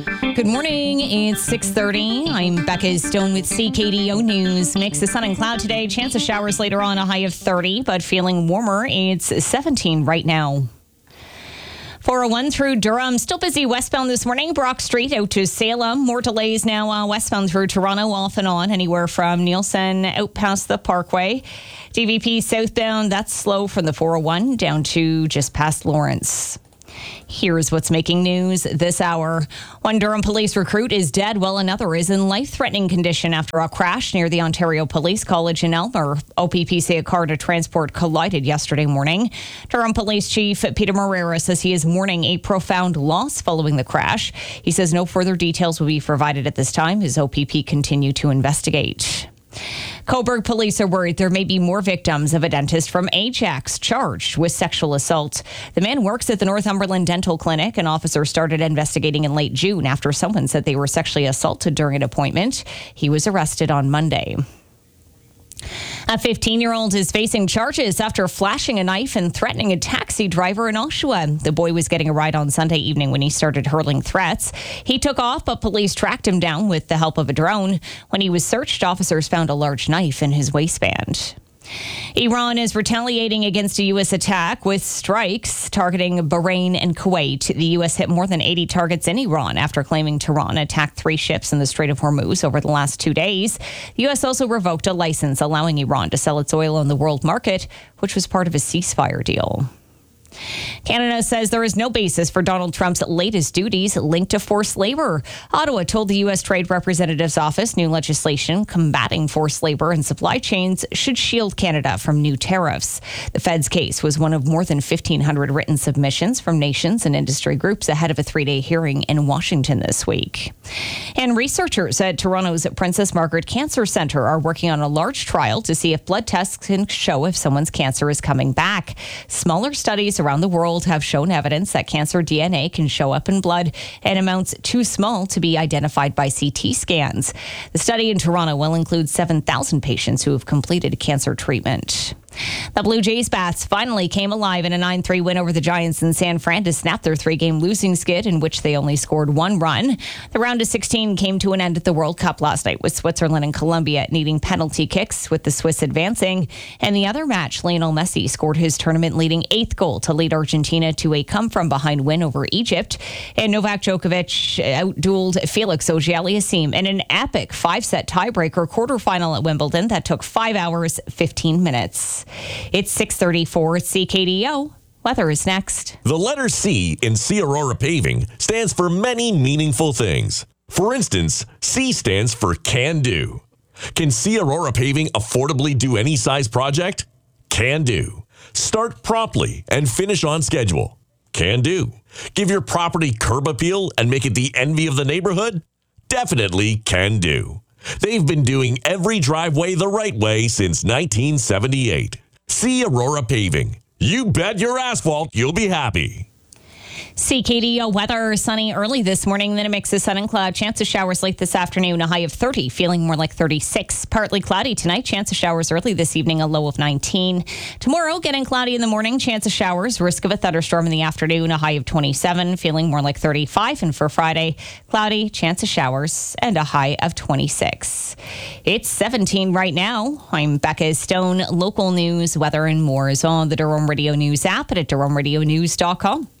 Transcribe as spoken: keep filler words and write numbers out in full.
Good morning. It's six thirty. I'm Becca Stone with C K D O News. Mix of sun and cloud today. Chance of showers later on, a high of thirty, but feeling warmer. It's seventeen right now. four oh one through Durham. Still busy westbound this morning. Brock Street out to Salem. More delays now uh, westbound through Toronto, off and on, anywhere from Nielsen out past the Parkway. D V P southbound, that's slow from the four oh one down to just past Lawrence. Here's what's making news this hour. One Durham police recruit is dead while another is in life-threatening condition after a crash near the Ontario Police College in Elmer. O P P say a car to transport collided yesterday morning. Durham Police Chief Peter Moreira says he is mourning a profound loss following the crash. He says no further details will be provided at this time as O P P continue to investigate. Cobourg police are worried there may be more victims of a dentist from Ajax charged with sexual assault. The man works at the Northumberland Dental Clinic. An officer started investigating in late June after someone said they were sexually assaulted during an appointment. He was arrested on Monday. A fifteen-year-old is facing charges after flashing a knife and threatening a taxi driver in Oshawa. The boy was getting a ride on Sunday evening when he started hurling threats. He took off, but police tracked him down with the help of a drone. When he was searched, officers found a large knife in his waistband. Iran is retaliating against a U S attack with strikes targeting Bahrain and Kuwait. The U S hit more than eighty targets in Iran after claiming Tehran attacked three ships in the Strait of Hormuz over the last two days. The U S also revoked a license allowing Iran to sell its oil on the world market, which was part of a ceasefire deal. Canada says there is no basis for Donald Trump's latest duties linked to forced labor. Ottawa told the U S Trade Representative's office new legislation combating forced labor and supply chains should shield Canada from new tariffs. The Fed's case was one of more than fifteen hundred written submissions from nations and industry groups ahead of a three-day hearing in Washington this week. And researchers at Toronto's Princess Margaret Cancer Centre are working on a large trial to see if blood tests can show if someone's cancer is coming back. Smaller studies around the world have shown evidence that cancer D N A can show up in blood in amounts too small to be identified by C T scans. The study in Toronto will include seven thousand patients who have completed cancer treatment. The Blue Jays bats finally came alive in a nine three win over the Giants in San Fran to snap their three-game losing skid in which they only scored one run. The round of sixteen came to an end at the World Cup last night with Switzerland and Colombia needing penalty kicks with the Swiss advancing. And the other match, Lionel Messi scored his tournament-leading eighth goal to lead Argentina to a come-from-behind win over Egypt. And Novak Djokovic outdueled Felix Auger-Aliassime in an epic five-set tiebreaker quarterfinal at Wimbledon that took five hours, fifteen minutes. It's six thirty-four at C K D O. Weather is next. The letter C in C Aurora Paving stands for many meaningful things. For instance, C stands for Can Do. Can C Aurora Paving affordably do any size project? Can do. Start promptly and finish on schedule. Can do. Give your property curb appeal and make it the envy of the neighborhood? Definitely can do. They've been doing every driveway the right way since nineteen seventy-eight. C Aurora Paving. You bet your asphalt you'll be happy. C K D O weather, sunny early this morning, then a mix of sun and cloud. Chance of showers late this afternoon, a high of thirty, feeling more like thirty-six. Partly cloudy tonight, chance of showers early this evening, a low of nineteen. Tomorrow, getting cloudy in the morning, chance of showers, risk of a thunderstorm in the afternoon, a high of twenty-seven, feeling more like thirty-five. And for Friday, cloudy, chance of showers, and a high of twenty-six. It's seventeen right now. I'm Becca Stone. Local news, weather, and more is on the Durham Radio News app and at durham radio news dot com.